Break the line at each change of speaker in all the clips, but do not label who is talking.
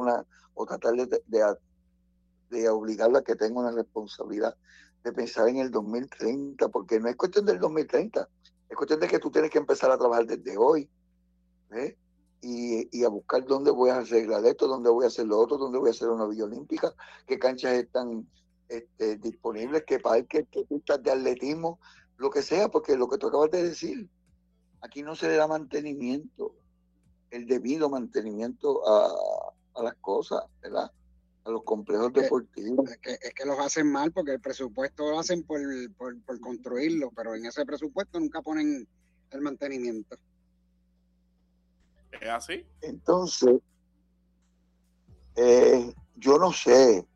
o tratar de obligarla a que tenga una responsabilidad de pensar en el 2030, porque no es cuestión del 2030, es cuestión de que tú tienes que empezar a trabajar desde hoy, ¿eh? Y a buscar dónde voy a arreglar esto, dónde voy a hacer lo otro, dónde voy a hacer una Villa Olímpica, qué canchas están disponibles, qué parques, qué pistas de atletismo, lo que sea, porque lo que tú acabas de decir, aquí no se le da mantenimiento, el debido mantenimiento a las cosas, ¿verdad? A los complejos deportivos.
Es que los hacen mal porque el presupuesto lo hacen por construirlo, pero en ese presupuesto nunca ponen el mantenimiento.
¿Es así?
Entonces, yo no sé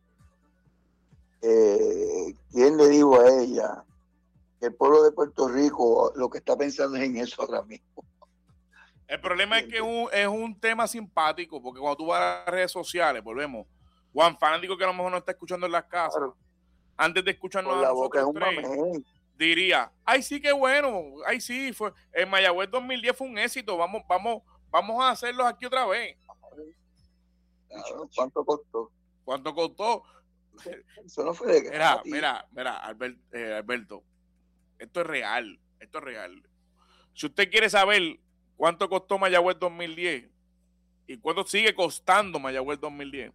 quién le digo a ella que el pueblo de Puerto Rico lo que está pensando es en eso ahora mismo.
El problema es que es un tema simpático, porque cuando tú vas a las redes sociales, volvemos, Juan fanático que a lo mejor no está escuchando en las casas, claro, antes de escucharnos a nosotros tres, diría, ay sí, qué bueno, ay sí, fue en Mayagüez 2010 fue un éxito, vamos a hacerlos aquí otra vez.
Claro, ¿cuánto costó?
¿Cuánto costó?
Eso no fue de gratis.
Mira, Alberto, esto es real. Si usted quiere saber cuánto costó Mayagüez 2010 y cuánto sigue costando Mayagüez 2010,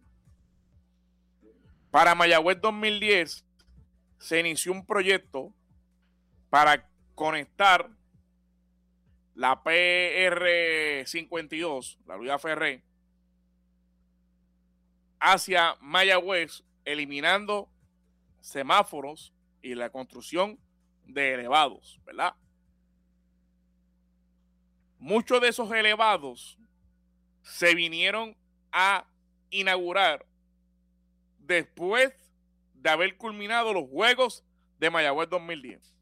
para Mayagüez 2010 se inició un proyecto para conectar la PR52, la Luisa Ferré, hacia Mayagüez, eliminando semáforos y la construcción de elevados, ¿verdad? Muchos de esos elevados se vinieron a inaugurar después de haber culminado los Juegos de Mayagüez 2010.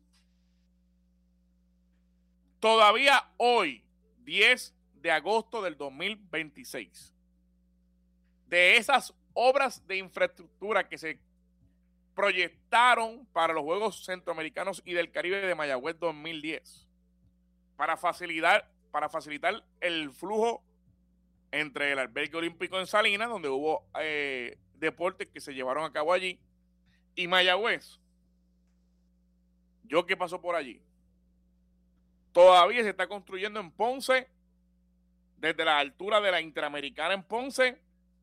Todavía hoy, 10 de agosto del 2026, de esas obras de infraestructura que se proyectaron para los Juegos Centroamericanos y del Caribe de Mayagüez 2010, para facilitar el flujo entre el albergue olímpico en Salinas, donde hubo deportes que se llevaron a cabo allí, y Mayagüez. ¿Yo qué pasó por allí? Todavía se está construyendo en Ponce, desde la altura de la Interamericana en Ponce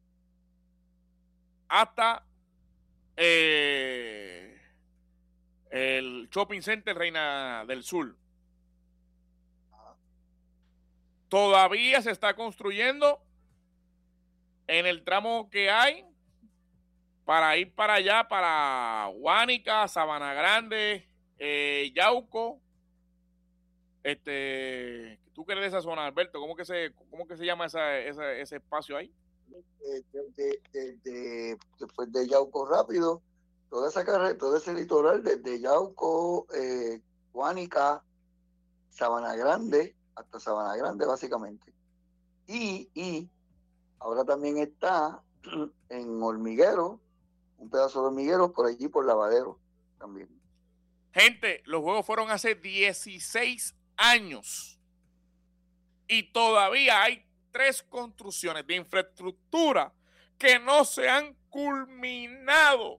hasta el Shopping Center Reina del Sur. Todavía se está construyendo en el tramo que hay para ir para allá, para Guánica, Sabana Grande, Yauco. ¿Tú qué eres de esa zona, Alberto? ¿Cómo que se llama ese espacio ahí?
Después de Yauco rápido, toda esa carrera, todo ese litoral, desde Yauco, Guánica, Sabana Grande, hasta Sabana Grande básicamente. Y ahora también está en Hormiguero, un pedazo de Hormiguero por allí, por Lavadero también.
Gente, los juegos fueron hace 16 años y todavía hay 3 construcciones de infraestructura que no se han culminado.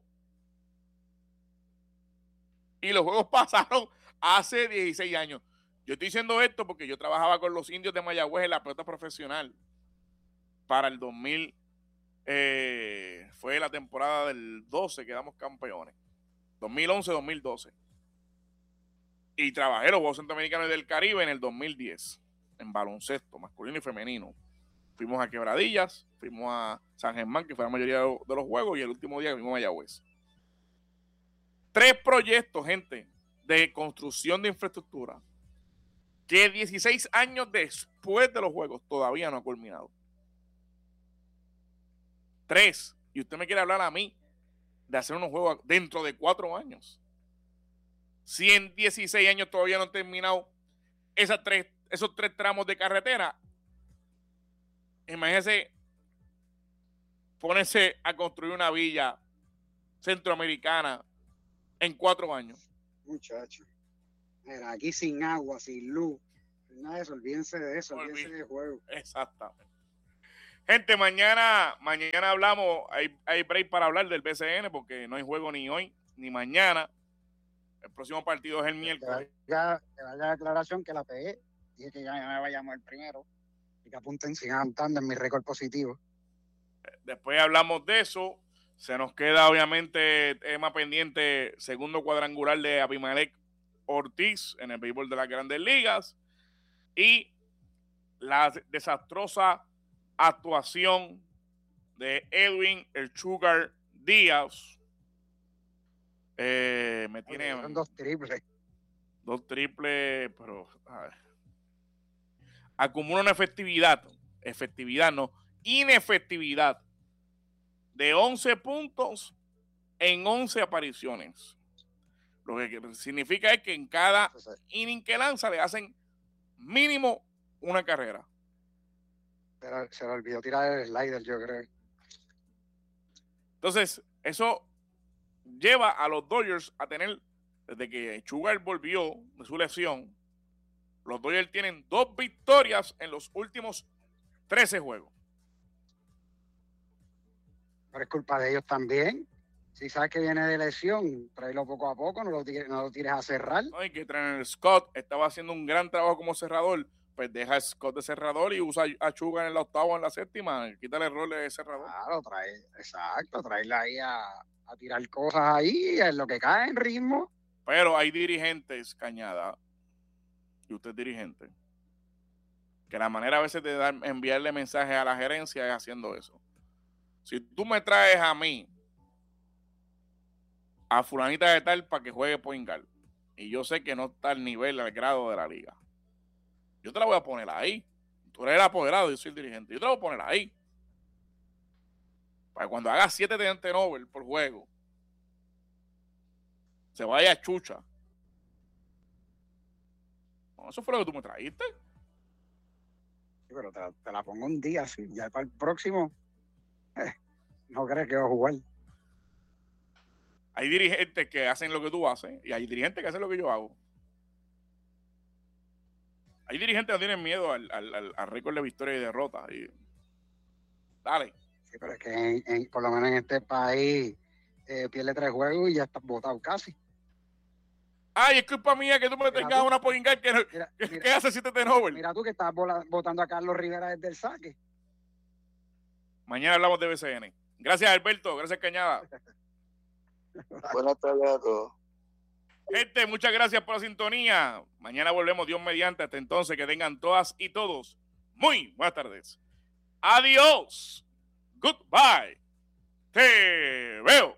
Y los juegos pasaron hace 16 años. Yo estoy diciendo esto porque yo trabajaba con los indios de Mayagüez en la pelota profesional para el 2000. Fue la temporada del 12, quedamos campeones. 2011-2012. Y trabajé los Juegos Centroamericanos del Caribe en el 2010, en baloncesto, masculino y femenino. Fuimos a Quebradillas, fuimos a San Germán, que fue la mayoría de los juegos, y el último día fuimos a Mayagüez. 3 proyectos, gente, de construcción de infraestructura, que 16 años después de los juegos todavía no ha culminado. 3. Y usted me quiere hablar a mí de hacer unos juegos dentro de 4 años. Si en 16 años todavía no han terminado esos 3 tramos de carretera, imagínese ponerse a construir una villa centroamericana en 4 años.
Muchacho, mira, aquí sin agua, sin luz, nada de eso, olvídense de eso, olvídense de juego.
Exactamente. Gente, mañana hablamos, hay break para hablar del BCN porque no hay juego ni hoy ni mañana. El próximo partido es el miércoles.
Que vaya la declaración que la pegué. Dije que ya me vayamos el primero. Y que apunten, sigan apuntando en mi récord positivo.
Después hablamos de eso. Se nos queda, obviamente, tema pendiente, segundo cuadrangular de Abimelec Ortiz en el béisbol de las Grandes Ligas. Y la desastrosa actuación de Edwin el Sugar Díaz. Me tiene...
Son 2 triples.
2 triples, pero... A ver. Acumula una inefectividad de 11 puntos en 11 apariciones. Lo que significa es que en cada inning que lanza le hacen mínimo una carrera.
Pero se le olvidó tirar el slider, yo creo.
Entonces, eso lleva a los Dodgers a tener, desde que Sugar volvió de su lesión, los Dodgers tienen 2 victorias en los últimos 13 juegos.
Pero es culpa de ellos también. Si sabes que viene de lesión, tráelo poco a poco, no lo tires a cerrar.
No, y que Trainer Scott estaba haciendo un gran trabajo como cerrador, pues deja a Scott de cerrador y usa a Sugar en la octava o en la séptima, quítale el rol de cerrador.
Claro, traerla ahí a tirar cosas ahí, en lo que cae en ritmo.
Pero hay dirigentes, Cañada, y usted es dirigente, que la manera a veces de enviarle mensajes a la gerencia es haciendo eso. Si tú me traes a mí, a fulanita de tal para que juegue point guard, y yo sé que no está al nivel, al grado de la liga, yo te la voy a poner ahí. Tú eres el apoderado, yo soy el dirigente. Yo te la voy a poner ahí. Para que cuando haga 7 turnovers por juego, se vaya a chucha. No, eso fue lo que tú me trajiste.
Sí, pero te la pongo un día así. Ya para el próximo, no crees que va a jugar.
Hay dirigentes que hacen lo que tú haces y hay dirigentes que hacen lo que yo hago. Hay dirigentes que no tienen miedo al récord de victoria y derrota. Y... Dale.
Sí, pero es que por lo menos en este país pierde 3 juegos y ya estás botado casi.
Ay, es culpa mía que tú me tengas una point guard que hace 7 turnovers.
Mira tú que estás votando a Carlos Rivera desde el saque.
Mañana hablamos de BCN. Gracias, Alberto. Gracias, Cañada.
Buenas tardes a todos.
Gente, muchas gracias por la sintonía. Mañana volvemos, Dios mediante. Hasta entonces, que tengan todas y todos muy buenas tardes. Adiós. Goodbye. Te veo.